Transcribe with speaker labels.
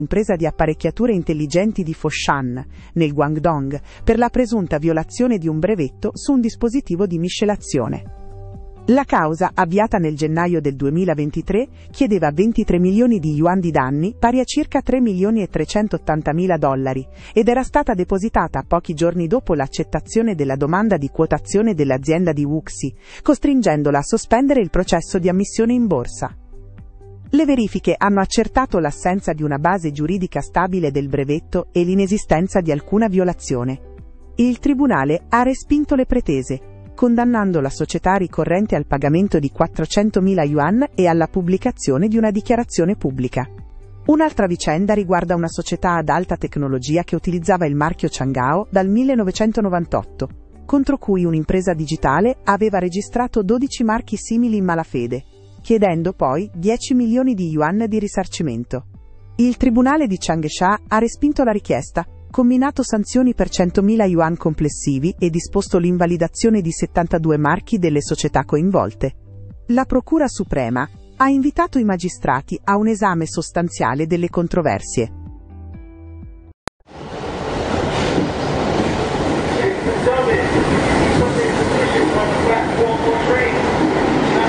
Speaker 1: impresa di apparecchiature intelligenti di Foshan, nel Guangdong, per la presunta violazione di un brevetto su un dispositivo di miscelazione. La causa, avviata nel gennaio del 2023, chiedeva 23 milioni di yuan di danni, pari a circa 3 milioni e 380 mila dollari, ed era stata depositata pochi giorni dopo l'accettazione della domanda di quotazione dell'azienda di Wuxi, costringendola a sospendere il processo di ammissione in borsa. Le verifiche hanno accertato l'assenza di una base giuridica stabile del brevetto e l'inesistenza di alcuna violazione. Il tribunale ha respinto le pretese, condannando la società ricorrente al pagamento di 400.000 yuan e alla pubblicazione di una dichiarazione pubblica. Un'altra vicenda riguarda una società ad alta tecnologia che utilizzava il marchio Chang'ao dal 1998, contro cui un'impresa digitale aveva registrato 12 marchi simili in malafede, chiedendo poi 10 milioni di yuan di risarcimento. Il tribunale di Changsha ha respinto la richiesta, comminato sanzioni per 100.000 yuan complessivi e disposto l'invalidazione di 72 marchi delle società coinvolte. La Procura Suprema ha invitato i magistrati a un esame sostanziale delle controversie.